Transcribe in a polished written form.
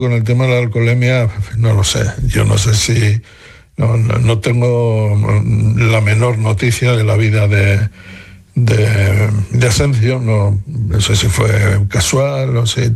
Con el tema de la alcoholemia, no lo sé. Yo no sé si... No tengo la menor noticia de la vida de Asencio. No sé si fue casual, no sé.